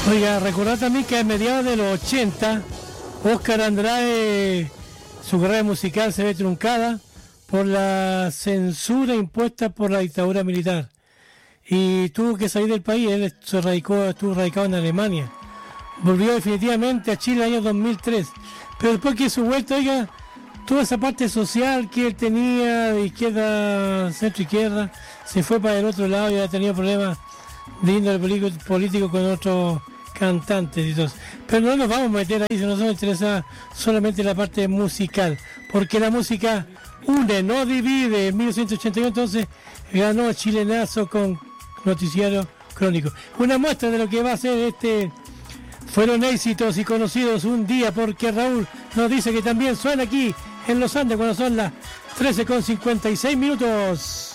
Oiga, recordar también que a mediados de los 80, Óscar Andrade, su carrera musical se ve truncada por la censura impuesta por la dictadura militar. Y tuvo que salir del país, él estuvo radicado en Alemania. Volvió definitivamente a Chile en el año 2003. Pero después que su vuelta, oiga, toda esa parte social que él tenía de izquierda, centro-izquierda, se fue para el otro lado y ha tenido problemas de índole político con otros cantantes y todo. Pero no nos vamos a meter ahí, si no nos interesa solamente la parte musical, porque la música une, no divide. En 1981 entonces ganó Chilenazo con Noticiario Crónico. Una muestra de lo que va a ser fueron éxitos y conocidos un día, porque Raúl nos dice que también suena aquí en Los Andes cuando son las 13:56 minutos.